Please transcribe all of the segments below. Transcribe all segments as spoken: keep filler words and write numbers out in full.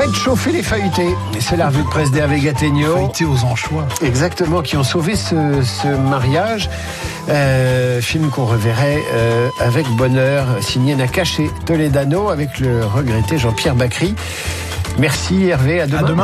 Faites chauffer les feuilletés. C'est la revue de presse d'Hervé Gattegno. Feuilletés aux anchois. Exactement, qui ont sauvé ce, ce mariage. Euh, film qu'on reverrait euh, avec bonheur, signé Nakache Toledano, avec le regretté Jean-Pierre Bacry. Merci Hervé, à demain. À demain.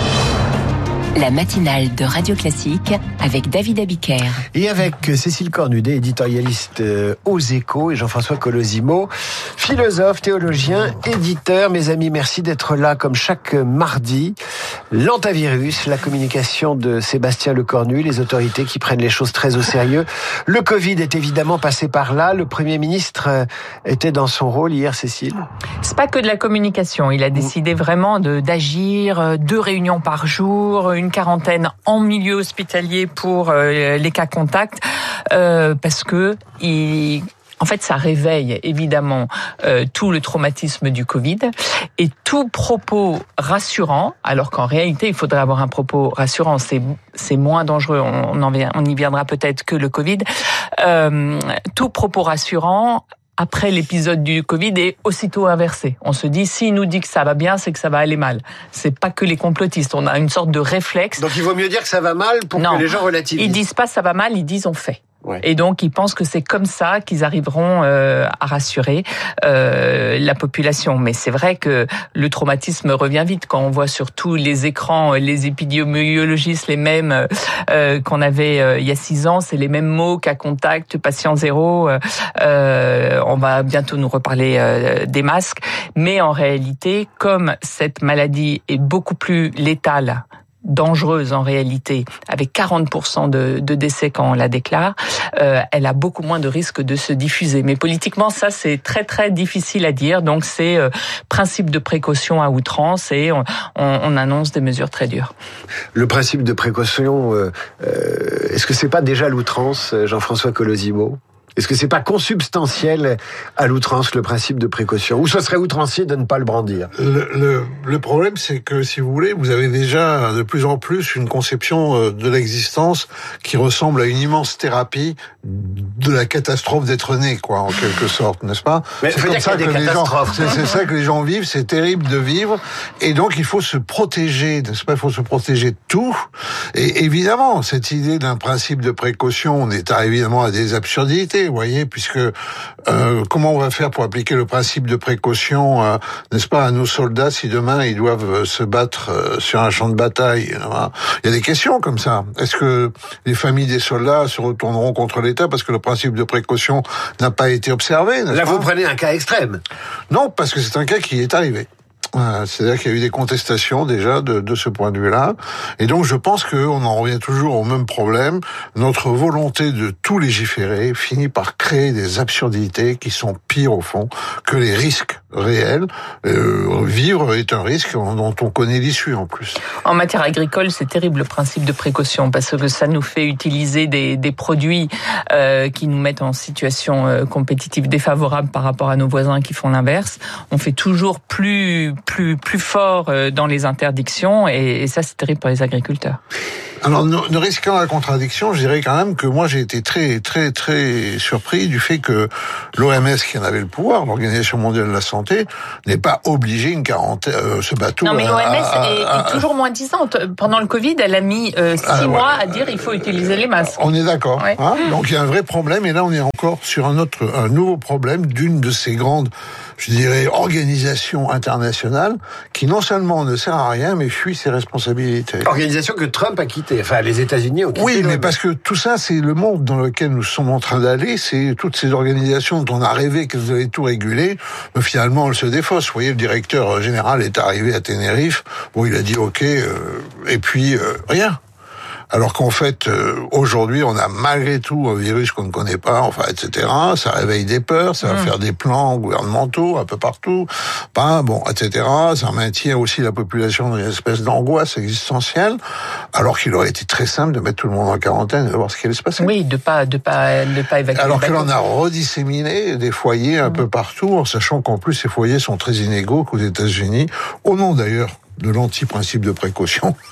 La matinale de Radio Classique avec David Abiker. Et avec Cécile Cornudet, éditorialiste aux Échos, et Jean-François Colosimo, philosophe, théologien, éditeur. Mes amis, merci d'être là comme chaque mardi. L'antavirus, la communication de Sébastien Lecornu, les autorités qui prennent les choses très au sérieux. Le Covid est évidemment passé par là. Le Premier ministre était dans son rôle hier, Cécile. C'est pas que de la communication. Il a décidé vraiment de, d'agir, deux réunions par jour, une quarantaine en milieu hospitalier pour euh, les cas contacts, euh, parce que il... En fait, ça réveille évidemment euh, tout le traumatisme du Covid et tout propos rassurant, alors qu'en réalité, il faudrait avoir un propos rassurant. C'est c'est moins dangereux. On en vient, on y viendra peut-être que le Covid. Euh, tout propos rassurant après l'épisode du Covid est aussitôt inversé. On se dit, s'il nous dit que ça va bien, c'est que ça va aller mal. C'est pas que les complotistes. On a une sorte de réflexe. Donc il vaut mieux dire que ça va mal pour non, que les gens relativisent. Ils disent pas ça va mal, ils disent on fait. Ouais. Et donc, ils pensent que c'est comme ça qu'ils arriveront euh, à rassurer euh, la population. Mais c'est vrai que le traumatisme revient vite quand on voit sur tous les écrans les épidémiologistes les mêmes euh, qu'on avait euh, il y a six ans. C'est les mêmes mots, cas contact, patient zéro. Euh, on va bientôt nous reparler euh, des masques. Mais en réalité, comme cette maladie est beaucoup plus létale, dangereuse en réalité, avec quarante pour cent de, de décès quand on la déclare, euh, elle a beaucoup moins de risques de se diffuser. Mais politiquement, ça, c'est très, très difficile à dire. Donc, c'est euh, principe de précaution à outrance et on, on, on annonce des mesures très dures. Le principe de précaution, euh, euh, est-ce que c'est pas déjà l'outrance, Jean-François Colosimo ? Est-ce que c'est pas consubstantiel à l'outrance, le principe de précaution? Ou ce serait outrancier de ne pas le brandir? Le, le, le problème, c'est que, si vous voulez, vous avez déjà de plus en plus une conception de l'existence qui ressemble à une immense thérapie de la catastrophe d'être né, quoi, en quelque sorte, n'est-ce pas? Mais c'est comme ça que les gens, c'est, c'est ça que les gens vivent, c'est terrible de vivre, et donc il faut se protéger, n'est-ce pas? Il faut se protéger de tout. Et évidemment, cette idée d'un principe de précaution, on est évidemment à des absurdités. Vous voyez, puisque euh, comment on va faire pour appliquer le principe de précaution, euh, n'est-ce pas, à nos soldats si demain ils doivent se battre euh, sur un champ de bataille? Il y a des questions comme ça. Est-ce que les familles des soldats se retourneront contre l'État parce que le principe de précaution n'a pas été observé? Là, vous prenez un cas extrême. Non, parce que c'est un cas qui est arrivé. C'est-à-dire qu'il y a eu des contestations déjà de, de ce point de vue-là. Et donc je pense qu'on en revient toujours au même problème. Notre volonté de tout légiférer finit par créer des absurdités qui sont pires au fond que les risques réels. Euh, vivre est un risque dont on connaît l'issue en plus. En matière agricole, c'est terrible le principe de précaution parce que ça nous fait utiliser des, des produits euh, qui nous mettent en situation euh, compétitive défavorable par rapport à nos voisins qui font l'inverse. On fait toujours plus plus plus fort dans les interdictions et, et ça c'est terrible pour les agriculteurs. Alors, ne, ne risquant la contradiction, je dirais quand même que moi j'ai été très très très surpris du fait que l'O M S, qui en avait le pouvoir, l'Organisation mondiale de la santé, n'ait pas obligé une quarantaine, euh, ce bateau. Non, mais l'O M S à, à, est, à, est toujours moins disante. Pendant le Covid, elle a mis euh, six ah, mois ouais. à dire il faut utiliser les masques. On est d'accord. Ouais. Hein, donc il y a un vrai problème et là on est encore sur un autre, un nouveau problème d'une de ces grandes, je dirais, organisations internationales qui non seulement ne sert à rien mais fuit ses responsabilités. Organisation que Trump a quittée. Enfin, les États-Unis ont quitté. Oui, mais parce que tout ça, c'est le monde dans lequel nous sommes en train d'aller. C'est toutes ces organisations dont on a rêvé qu'elles allaient tout réguler. Mais finalement, elles se défaussent. Vous voyez, le directeur général est arrivé à Tenerife. Bon, il a dit OK, euh, et puis euh, rien. Alors qu'en fait, euh, aujourd'hui, on a malgré tout un virus qu'on ne connaît pas, enfin, et cetera. Ça réveille des peurs, ça va mmh. faire des plans gouvernementaux un peu partout, pas bon, et cetera. Ça maintient aussi la population dans une espèce d'angoisse existentielle, alors qu'il aurait été très simple de mettre tout le monde en quarantaine et de voir ce qui allait se passer. Oui, de pas, de pas, de pas évacuer. Alors que l'on a redisséminé des foyers un mmh. peu partout, en sachant qu'en plus ces foyers sont très inégaux qu'aux États-Unis, au nom d'ailleurs de l'anti-principe de précaution.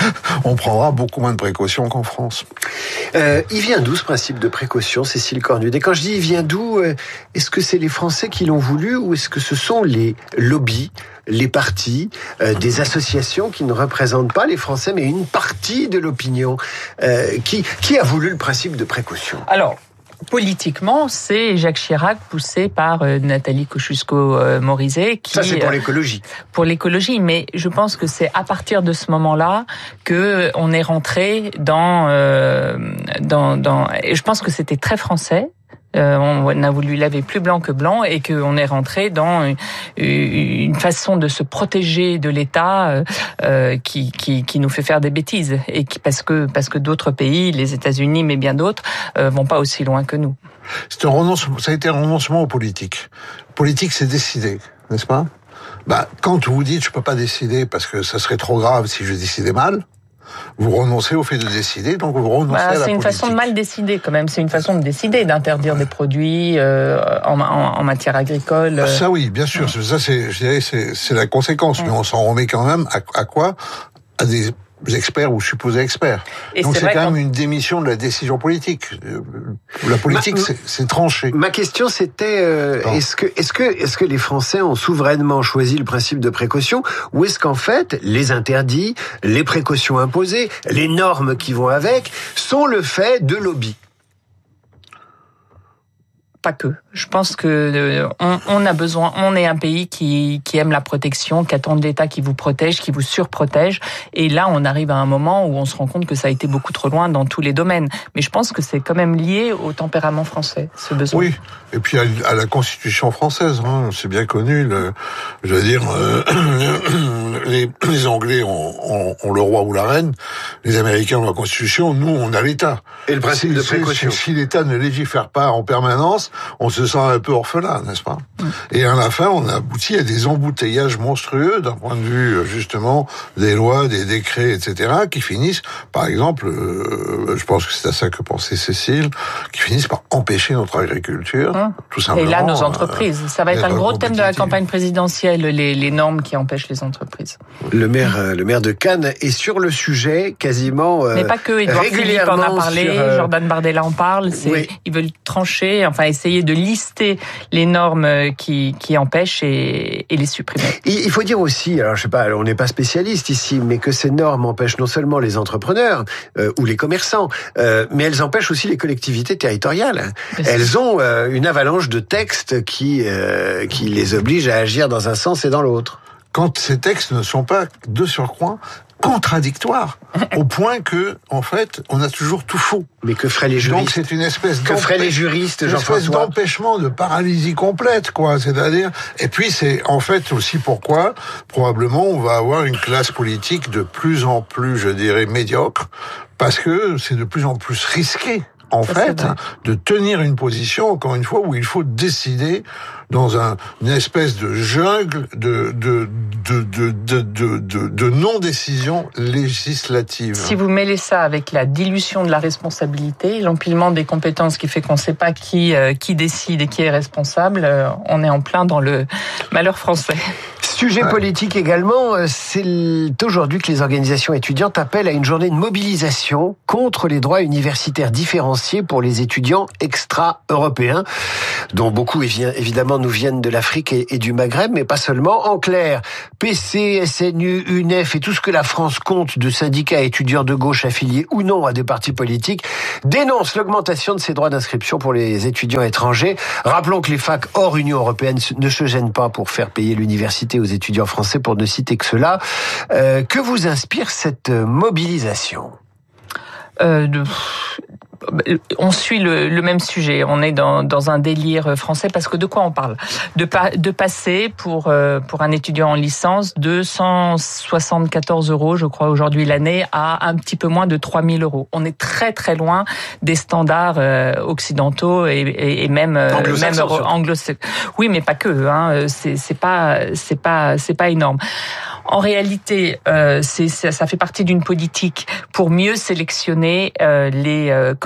on prendra beaucoup moins de précautions qu'en France. Euh, il vient d'où ce principe de précaution, Cécile Cornudet? Quand je dis il vient d'où, euh, est-ce que c'est les Français qui l'ont voulu ou est-ce que ce sont les lobbies, les partis, euh, des associations qui ne représentent pas les Français mais une partie de l'opinion euh, qui, qui a voulu le principe de précaution? Alors, politiquement, c'est Jacques Chirac poussé par euh, Nathalie Kosciusko-Morizet qui ça c'est pour l'écologie. Euh, pour l'écologie, mais je pense que c'est à partir de ce moment-là que on est rentré dans euh, dans dans et je pense que c'était très français. Euh, on a voulu laver plus blanc que blanc et qu'on est rentré dans une, une façon de se protéger de l'État euh, qui, qui, qui nous fait faire des bêtises et qui parce que parce que d'autres pays, les États-Unis mais bien d'autres, euh, vont pas aussi loin que nous. C'est un renoncement, ça a été un renoncement aux politiques. Politique, c'est décider, n'est-ce pas? Bah, quand vous dites je peux pas décider parce que ça serait trop grave si je décidais mal. Vous renoncez au fait de décider, donc vous renoncez bah, à la politique. C'est une façon de mal décider quand même. C'est une façon de décider, d'interdire des produits euh, en, en, en matière agricole. Euh... Ça oui, bien sûr. Ouais. Ça c'est, je dirais, c'est, c'est la conséquence. Ouais. Mais on s'en remet quand même à, à quoi? À des experts ou supposés experts. Et donc c'est, c'est quand même une démission de la décision politique. La politique, ma, c'est, c'est tranché. Ma question, c'était euh, est-ce que est-ce que est-ce que les Français ont souverainement choisi le principe de précaution, ou est-ce qu'en fait les interdits, les précautions imposées, les normes qui vont avec, sont le fait de lobbies? Pas que. Je pense que euh, on, on a besoin. On est un pays qui qui aime la protection, qui attend de l'État qui vous protège, qui vous surprotège. Et là, on arrive à un moment où on se rend compte que ça a été beaucoup trop loin dans tous les domaines. Mais je pense que c'est quand même lié au tempérament français, ce besoin. Oui. Et puis à, à la Constitution française, hein, c'est bien connu. Le, je veux dire, euh, les, les Anglais ont, ont, ont le roi ou la reine, les Américains ont la Constitution, nous on a l'État. Et le principe si, de précaution. Si, si l'État ne légifère pas en permanence, on se sent un peu orphelin, n'est-ce pas? Mmh. Et à la fin, on a abouti à des embouteillages monstrueux d'un point de vue, justement, des lois, des décrets, et cetera, qui finissent, par exemple, euh, je pense que c'est à ça que pensait Cécile, qui finissent par empêcher notre agriculture, mmh. tout simplement. Et là, nos entreprises. Euh, ça va être un gros thème de la campagne présidentielle, les, les normes qui empêchent les entreprises. Le maire, euh, le maire de Cannes est sur le sujet, quasiment euh, Mais pas que, Édouard Philippe en a parlé, sur, euh... Jordan Bardella en parle, c'est, oui. Ils veulent trancher, enfin essayer de lister les normes qui, qui empêchent et, et les supprimer. Il faut dire aussi, alors je sais pas, on n'est pas spécialiste ici, mais que ces normes empêchent non seulement les entrepreneurs euh, ou les commerçants, euh, mais elles empêchent aussi les collectivités territoriales. Bien elles sûr. ont euh, une avalanche de textes qui, euh, qui les obligent à agir dans un sens et dans l'autre. Quand ces textes ne sont pas, de surcroît, contradictoires, au point que, en fait, on a toujours tout faux. Mais que feraient les juristes? Donc c'est une espèce que feraient les juristes, Jean-François? Une espèce d'empêchement, de paralysie complète, quoi. C'est-à-dire, et puis c'est en fait aussi pourquoi probablement on va avoir une classe politique de plus en plus, je dirais, médiocre, parce que c'est de plus en plus risqué. En ça, fait, de tenir une position, encore une fois, où il faut décider dans un, une espèce de jungle de, de, de, de, de, de, de, de non-décision législative. Si vous mêlez ça avec la dilution de la responsabilité, l'empilement des compétences qui fait qu'on ne sait pas qui, euh, qui décide et qui est responsable, euh, on est en plein dans le malheur français. Sujet politique également, c'est aujourd'hui que les organisations étudiantes appellent à une journée de mobilisation contre les droits universitaires différenciés pour les étudiants extra-européens, dont beaucoup évidemment nous viennent de l'Afrique et du Maghreb, mais pas seulement. En clair, P C, S N U, U N E F et tout ce que la France compte de syndicats étudiants de gauche affiliés ou non à des partis politiques dénoncent l'augmentation de ces droits d'inscription pour les étudiants étrangers. Rappelons que les facs hors Union européenne ne se gênent pas pour faire payer l'université aux étudiants français, pour ne citer que cela. Euh, que vous inspire cette mobilisation ? euh, de... On suit le, le même sujet. On est dans, dans un délire français parce que de quoi on parle ? De, pa, de passer pour euh, pour un étudiant en licence de cent soixante-quatorze euros, je crois aujourd'hui l'année, à un petit peu moins de trois mille euros. On est très très loin des standards euh, occidentaux et, et, et même même anglo. Oui, mais pas que. Hein. C'est c'est pas c'est pas c'est pas énorme. En réalité, euh, c'est, ça fait partie d'une politique pour mieux sélectionner euh, les euh, candidats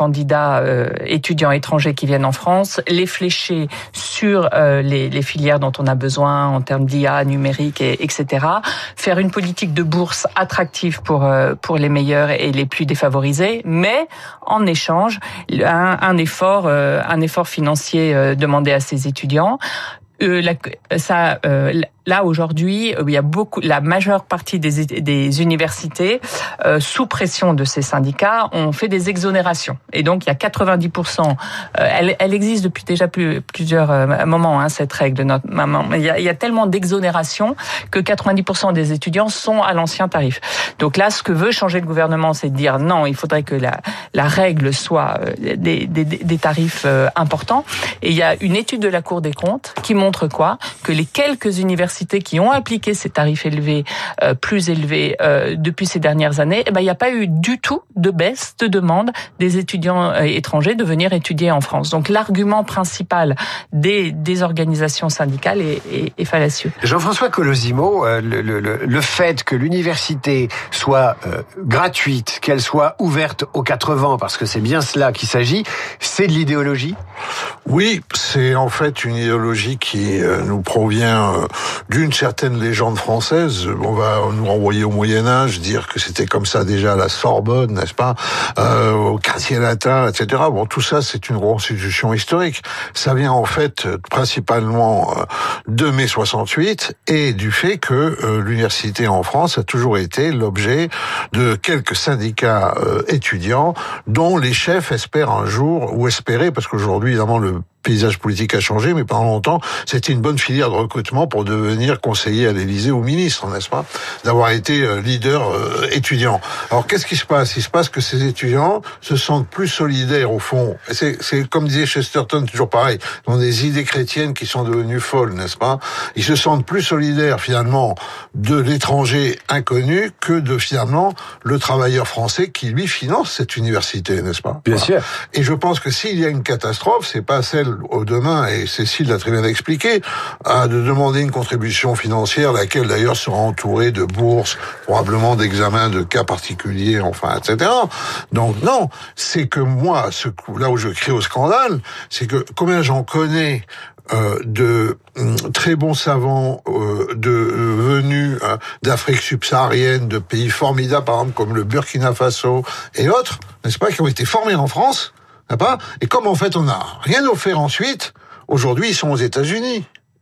candidats euh, étudiants étrangers qui viennent en France, les flécher sur euh, les, les filières dont on a besoin en termes d'I A, numérique, et, etc. Faire une politique de bourse attractive pour euh, pour les meilleurs et les plus défavorisés, mais en échange un, un effort euh, un effort financier euh, demandé à ces étudiants. Euh, la, ça, euh, là aujourd'hui, il y a beaucoup, la majeure partie des, des universités, euh, sous pression de ces syndicats, ont fait des exonérations. Et donc il y a quatre-vingt-dix pour cent. Euh, elle, elle existe depuis déjà plus, plusieurs euh, moments, hein, cette règle de notre maman. Il y a, il y a tellement d'exonérations que quatre-vingt-dix pour cent des étudiants sont à l'ancien tarif. Donc là, ce que veut changer le gouvernement, c'est de dire non, il faudrait que la, la règle soit des, des, des tarifs euh, importants. Et il y a une étude de la Cour des comptes qui montre montre quoi ? Que les quelques universités qui ont appliqué ces tarifs élevés, euh, plus élevés euh, depuis ces dernières années, eh ben, il n'y a pas eu du tout de baisse de demande des étudiants euh, étrangers de venir étudier en France. Donc l'argument principal des, des organisations syndicales est, est, est fallacieux. Jean-François Colosimo, euh, le, le, le fait que l'université soit euh, gratuite, qu'elle soit ouverte aux quatre-vingts, parce que c'est bien cela qu'il s'agit, c'est de l'idéologie ? Oui, c'est en fait une idéologie qui nous provient d'une certaine légende française. On va nous renvoyer au Moyen-Âge, dire que c'était comme ça déjà à la Sorbonne, n'est-ce pas, euh, au quartier latin, et cetera. Bon, tout ça, c'est une reconstitution historique. Ça vient en fait principalement de mai soixante-huit et du fait que euh, l'université en France a toujours été l'objet de quelques syndicats euh, étudiants dont les chefs espèrent un jour, ou espéraient, parce qu'aujourd'hui, évidemment, le paysage politique a changé, mais pendant longtemps, c'était une bonne filière de recrutement pour devenir conseiller à l'Élysée ou ministre, n'est-ce pas, d'avoir été leader euh, étudiant. Alors, qu'est-ce qui se passe ? Il se passe que ces étudiants se sentent plus solidaires, au fond. C'est, c'est comme disait Chesterton, toujours pareil, dans des idées chrétiennes qui sont devenues folles, n'est-ce pas ? Ils se sentent plus solidaires, finalement, de l'étranger inconnu que de, finalement, le travailleur français qui, lui, finance cette université, n'est-ce pas ? Bien voilà. sûr. Et je pense que s'il y a une catastrophe, c'est pas celle au demain, et Cécile l'a très bien expliqué, à de demander une contribution financière, laquelle d'ailleurs sera entourée de bourses, probablement d'examens de cas particuliers, enfin, et cetera. Donc non, c'est que moi, ce coup, là où je crie au scandale, c'est que combien j'en connais Euh, de euh, très bons savants euh, de euh, venus euh, d'Afrique subsaharienne, de pays formidables, par exemple comme le Burkina Faso et autres, n'est-ce pas, qui ont été formés en France, n'est-ce pas ? Et comme en fait on n'a rien offert ensuite, aujourd'hui ils sont aux États-Unis.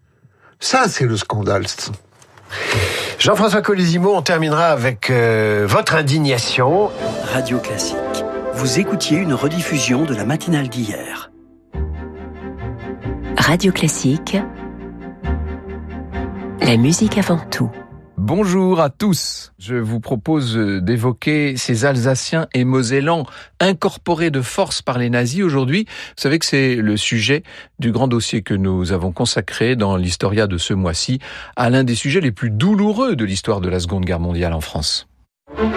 Ça, c'est le scandale. Jean-François Colosimo, on terminera avec euh, votre indignation. Radio Classique. Vous écoutiez une rediffusion de la matinale d'hier. Radio Classique, la musique avant tout. Bonjour à tous. Je vous propose d'évoquer ces Alsaciens et Mosellans incorporés de force par les nazis aujourd'hui. Vous savez que c'est le sujet du grand dossier que nous avons consacré dans l'Historia de ce mois-ci à l'un des sujets les plus douloureux de l'histoire de la Seconde Guerre mondiale en France.